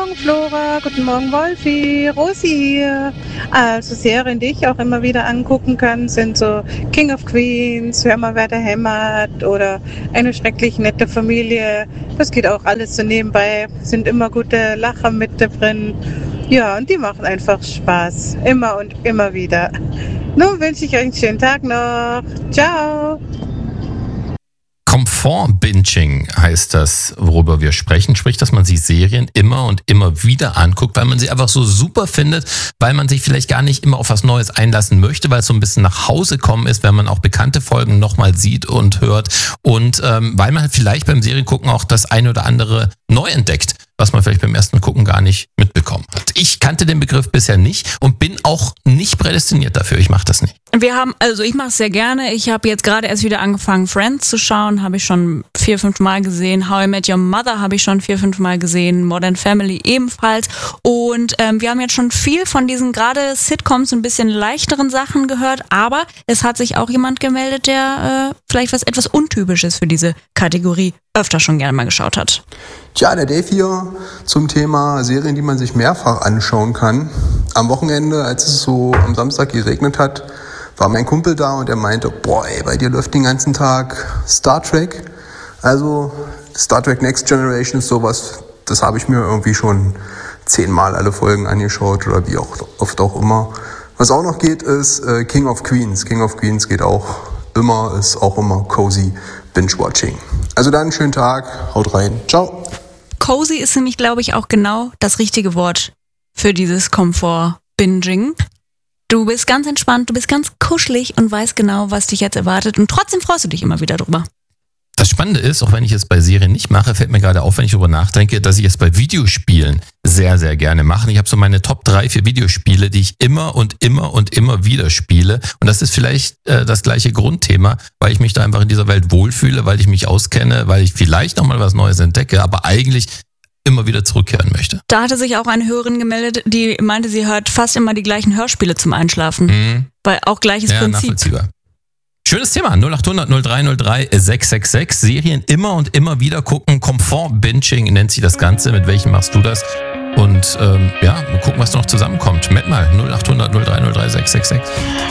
Morgen, Flora. Guten Morgen, Wolfi. Rosi hier. Also Serien, die ich auch immer wieder angucken kann, sind so King of Queens, Hör mal, wer da hämmert oder Eine schrecklich nette Familie. Das geht auch alles so nebenbei. Sind immer gute Lacher mit drin. Ja, und die machen einfach Spaß. Immer und immer wieder. Nun wünsche ich euch einen schönen Tag noch. Ciao. Komfort-Binging heißt das, worüber wir sprechen. Sprich, dass man sich Serien immer und immer wieder anguckt, weil man sie einfach so super findet, weil man sich vielleicht gar nicht immer auf was Neues einlassen möchte, weil es so ein bisschen nach Hause kommen ist, wenn man auch bekannte Folgen nochmal sieht und hört und weil man vielleicht beim Seriengucken auch das eine oder andere neu entdeckt, was man vielleicht beim ersten Gucken gar nicht mitbekommen hat. Ich kannte den Begriff bisher nicht und bin auch nicht prädestiniert dafür. Ich mache das nicht. Ich mache es sehr gerne. Ich habe jetzt gerade erst wieder angefangen, Friends zu schauen. Habe ich schon 4-5 Mal gesehen. How I Met Your Mother habe ich schon 4-5 Mal gesehen. Modern Family ebenfalls. Und wir haben jetzt schon viel von diesen gerade Sitcoms, ein bisschen leichteren Sachen gehört. Aber es hat sich auch jemand gemeldet, der vielleicht was etwas Untypisches für diese Kategorie öfter schon gerne mal geschaut hat. Tja, der Dave hier zum Thema Serien, die man sich mehrfach anschauen kann. Am Wochenende, als es so am Samstag geregnet hat, war mein Kumpel da und er meinte, boah ey, bei dir läuft den ganzen Tag Star Trek. Also Star Trek Next Generation ist sowas, das habe ich mir irgendwie schon 10-mal alle Folgen angeschaut oder wie auch oft auch immer. Was auch noch geht, ist King of Queens. King of Queens geht auch immer, ist auch immer cozy Binge-Watching. Also dann einen schönen Tag, haut rein, ciao. Cozy ist nämlich, glaube ich, auch genau das richtige Wort für dieses Komfort-Binging. Du bist ganz entspannt, du bist ganz kuschelig und weißt genau, was dich jetzt erwartet und trotzdem freust du dich immer wieder drüber. Das Spannende ist, auch wenn ich es bei Serien nicht mache, fällt mir gerade auf, wenn ich darüber nachdenke, dass ich es bei Videospielen sehr, sehr gerne mache. Ich habe so meine Top 3 für Videospiele, die ich immer und immer und immer wieder spiele. Und das ist vielleicht das gleiche Grundthema, weil ich mich da einfach in dieser Welt wohlfühle, weil ich mich auskenne, weil ich vielleicht nochmal was Neues entdecke, aber eigentlich immer wieder zurückkehren möchte. Da hatte sich auch eine Hörerin gemeldet, die meinte, sie hört fast immer die gleichen Hörspiele zum Einschlafen. Weil auch gleiches Prinzip. Nachvollziehbar. Schönes Thema, 0800 0303 666. Serien immer und immer wieder gucken. Komfort-Binging nennt sich das Ganze. Mit welchem machst du das? Und mal gucken, was noch zusammenkommt. Matt mal, 0800 0303 666.